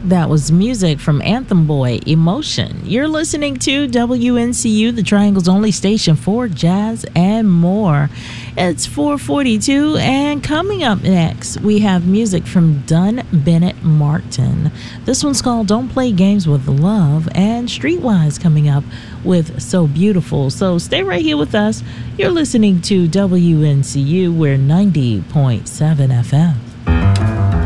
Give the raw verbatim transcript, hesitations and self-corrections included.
That was music from Anthem Boy, Emotion. You're listening to W N C U, the Triangle's only station for jazz and more. It's four forty-two, and coming up next, we have music from Dunn Bennett Martin. This one's called Don't Play Games with Love, and Streetwise coming up with So Beautiful. So stay right here with us. You're listening to W N C U. We're ninety point seven F M.